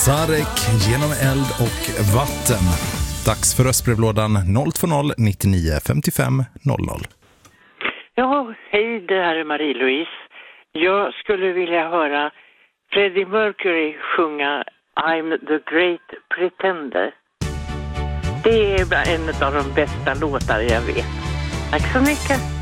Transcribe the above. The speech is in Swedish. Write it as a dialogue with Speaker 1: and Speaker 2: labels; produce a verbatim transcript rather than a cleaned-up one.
Speaker 1: Sarek, Genom eld och vatten. Dags för röstbrevlådan noll två noll nittionio femtiofem noll noll.
Speaker 2: Ja, hej, det här är Marie-Louise. Jag skulle vilja höra Freddie Mercury sjunga I'm the Great Pretender. Det är en av de bästa låtar jag vet. Tack så mycket.